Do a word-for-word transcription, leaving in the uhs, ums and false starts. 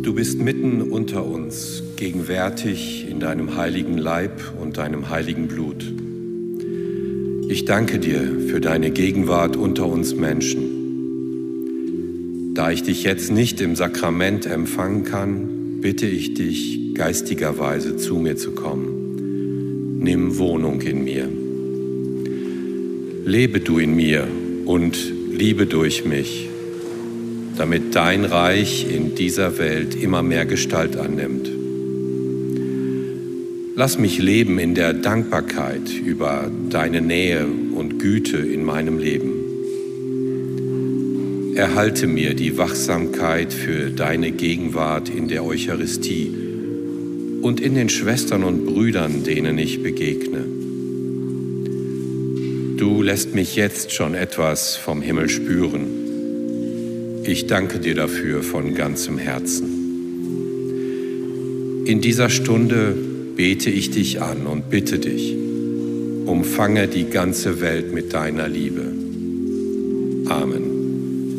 du bist mitten unter uns, gegenwärtig in deinem heiligen Leib und deinem heiligen Blut. Ich danke dir für deine Gegenwart unter uns Menschen. Da ich dich jetzt nicht im Sakrament empfangen kann, bitte ich dich, geistigerweise zu mir zu kommen. Nimm Wohnung in mir. Lebe du in mir und liebe durch mich, damit dein Reich in dieser Welt immer mehr Gestalt annimmt. Lass mich leben in der Dankbarkeit über deine Nähe und Güte in meinem Leben. Erhalte mir die Wachsamkeit für deine Gegenwart in der Eucharistie und in den Schwestern und Brüdern, denen ich begegne. Du lässt mich jetzt schon etwas vom Himmel spüren. Ich danke dir dafür von ganzem Herzen. In dieser Stunde bete ich dich an und bitte dich, umfange die ganze Welt mit deiner Liebe. Amen.